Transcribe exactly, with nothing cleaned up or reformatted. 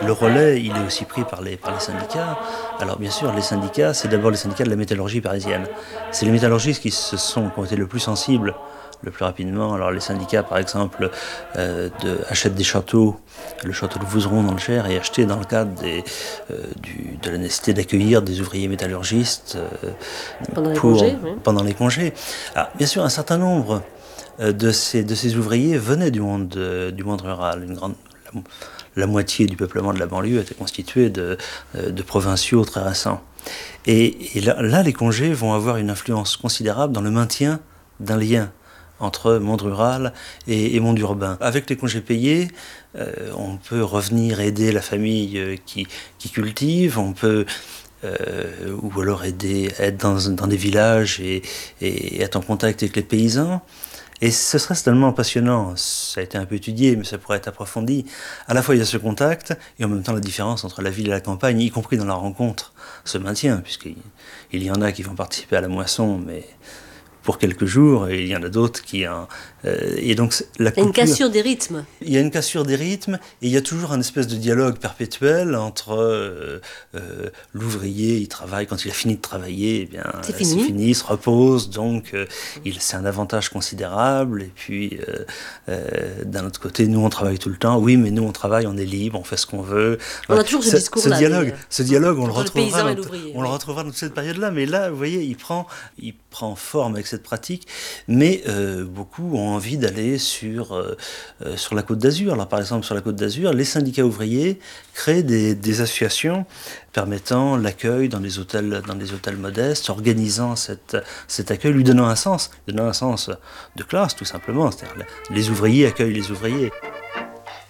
Le relais, il est aussi pris par les, par les syndicats. Alors bien sûr, les syndicats, c'est d'abord les syndicats de la métallurgie parisienne. C'est les métallurgistes qui, se sont, qui ont été le plus sensibles le plus rapidement. Alors les syndicats, par exemple, euh, de, achètent des châteaux, le château de Vouzeron dans le Cher est acheté dans le cadre des, euh, du, de la nécessité d'accueillir des ouvriers métallurgistes euh, pendant les pour, congés. Oui. Pendant les congés. Alors, bien sûr, un certain nombre euh, de, ces, de ces ouvriers venaient du monde, euh, du monde rural. Une grande, la, la moitié du peuplement de la banlieue était constituée de, euh, de provinciaux très récents. Et, et là, là, les congés vont avoir une influence considérable dans le maintien d'un lien entre monde rural et, et monde urbain. Avec les congés payés, euh, on peut revenir aider la famille euh, qui, qui cultive, on peut euh, ou alors aider, être dans, dans des villages et, et être en contact avec les paysans. Et ce serait tellement passionnant, ça a été un peu étudié, mais ça pourrait être approfondi. À la fois il y a ce contact, et en même temps la différence entre la ville et la campagne, y compris dans la rencontre, se maintient, puisqu'il il y en a qui vont participer à la moisson, mais pour quelques jours, et il y en a d'autres qui... En, euh, et donc, la coupure, une cassure des rythmes. Il y a une cassure des rythmes, et il y a toujours un espèce de dialogue perpétuel entre euh, euh, l'ouvrier, il travaille, quand il a fini de travailler, eh bien, c'est fini. c'est fini, il se repose, donc euh, il, c'est un avantage considérable, et puis euh, euh, d'un autre côté, nous on travaille tout le temps, oui, mais nous on travaille, on est libre, on fait ce qu'on veut. On a toujours ce, ce discours-là. Ce dialogue, ce dialogue on, le retrouvera, le dans, on oui. le retrouvera dans cette période-là, mais là, vous voyez, il prend, il prend forme avec cette pratique, mais euh, beaucoup ont envie d'aller sur, euh, euh, sur la Côte d'Azur. Alors par exemple, sur la Côte d'Azur, les syndicats ouvriers créent des, des associations permettant l'accueil dans des hôtels, dans des hôtels modestes, organisant cette, cet accueil, lui donnant un sens, donnant un sens de classe tout simplement. C'est-à-dire les ouvriers accueillent les ouvriers.